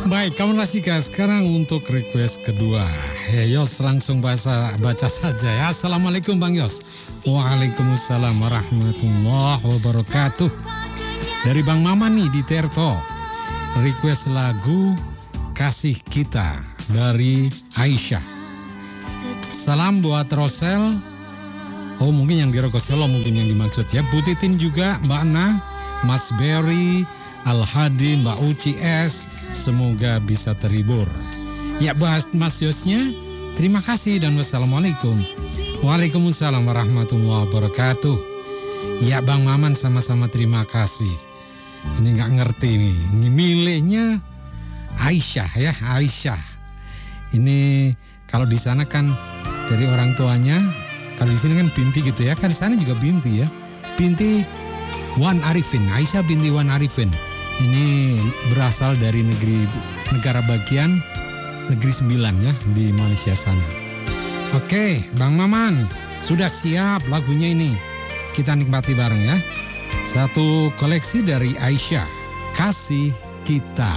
Baik, kamu Rasika, sekarang untuk request kedua. Ya Yos, langsung baca saja ya. Assalamualaikum Bang Yos. Waalaikumsalam warahmatullahi wabarakatuh. Dari Bang Maman nih di Terto. Request lagu Kasih Kita dari Aisyah. Salam buat Rosel. Oh mungkin yang di Rokoselo mungkin yang dimaksud ya. Bu Titin juga, Mbak Ana, Mas Berry, Al-Hadi, Mbak Uci S. Semoga bisa terhibur. Ya bahas Mas Yosnya, terima kasih dan wassalamualaikum. Waalaikumsalam warahmatullahi wabarakatuh. Ya Bang Maman sama-sama terima kasih. Ini gak ngerti nih, ini milihnya Aisyah ya, Aisyah. Ini kalau di sana kan dari orang tuanya, kalau di sini kan binti gitu ya, kan di sana juga binti ya. Binti Wan Arifin, Aisyah binti Wan Arifin. Ini berasal dari negara bagian negeri 9 ya di Malaysia sana. Oke, Bang Maman, sudah siap lagunya ini. Kita nikmati bareng ya. Satu koleksi dari Aisyah, Kasih Kita.